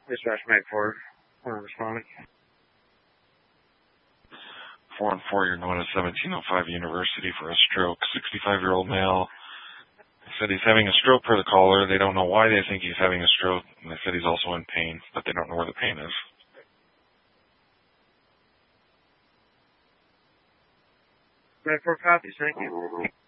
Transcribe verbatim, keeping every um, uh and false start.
Dispatch Mag four. We're responding. four one four, you're known as seventeen oh five University for a stroke. sixty-five-year-old male. They said he's having a stroke per the caller. They don't know why they think he's having a stroke. And they said he's also in pain, but they don't know where the pain is. Mag four copies, thank you.